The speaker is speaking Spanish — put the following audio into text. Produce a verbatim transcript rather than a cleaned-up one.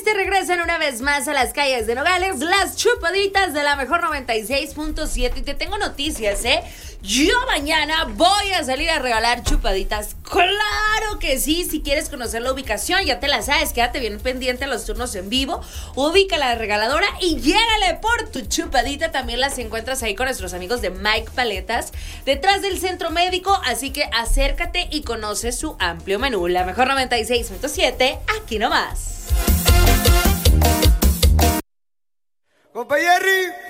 este regresan una vez más a las calles de Nogales, las chupaditas de la mejor noventa y seis punto siete. Y te tengo noticias, ¿eh? Yo mañana voy a salir a regalar chupaditas. ¡Claro que sí! Si quieres conocer la ubicación, ya te la sabes. Quédate bien pendiente a los turnos en vivo. Ubica la regaladora y llégale por tu chupadita. También las encuentras ahí con nuestros amigos de Mike Paletas, detrás del centro médico. Así que acércate y conoce su amplio menú. La mejor noventa y seis punto siete, aquí nomás. Compa Jerry.